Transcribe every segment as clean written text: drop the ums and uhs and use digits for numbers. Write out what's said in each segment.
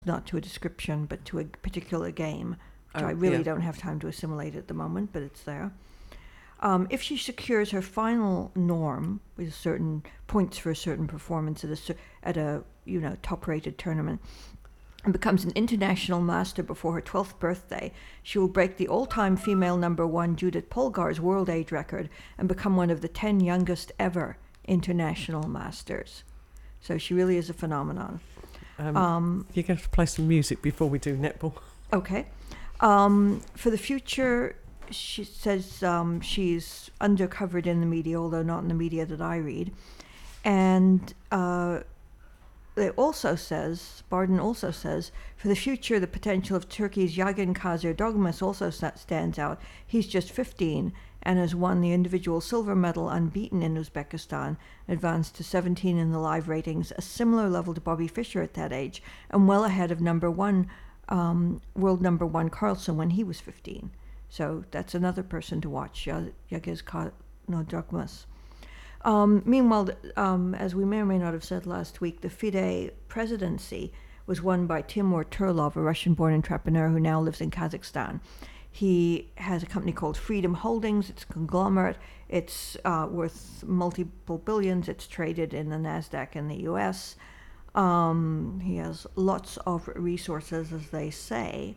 not to a description, but to a particular game, which I really don't have time to assimilate at the moment, but it's there. If she secures her final norm with certain points for a certain performance at a top-rated tournament, and becomes an international master before her 12th birthday, she will break the all-time female number one Judith Polgar's world age record and become one of the 10 youngest ever international masters. So she really is a phenomenon. You're going to have to play some music before we do netball. Okay. For the future, she says she's undercovered in the media, although not in the media that I read. And Barden also says, for the future, the potential of Turkey's Yagan Kazer Dogmas also stands out. He's just 15 and has won the individual silver medal unbeaten in Uzbekistan, advanced to 17 in the live ratings, a similar level to Bobby Fischer at that age, and well ahead of world number one Carlsen when he was 15. So that's another person to watch, Yagiz Dogmas. Meanwhile, as we may or may not have said last week, the FIDE presidency was won by Timur Turlov, a Russian-born entrepreneur who now lives in Kazakhstan. He has a company called Freedom Holdings. It's a conglomerate. It's worth multiple billions. It's traded in the NASDAQ in the U.S. He has lots of resources, as they say.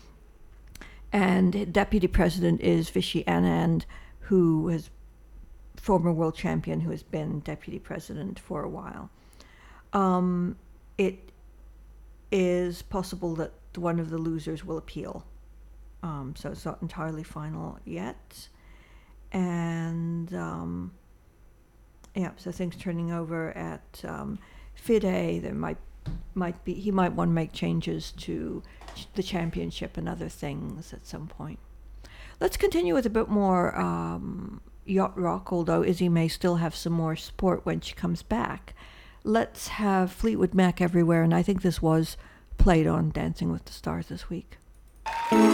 And deputy president is Vishy Anand, who is former world champion who has been deputy president for a while. It is possible that one of the losers will appeal. So it's not entirely final yet. And so things turning over at FIDE. There might be, he might want to make changes to the championship and other things at some point. Let's continue with a bit more yacht rock, although Izzy may still have some more sport when she comes back. Let's have Fleetwood Mac Everywhere, and I think this was played on Dancing with the Stars this week.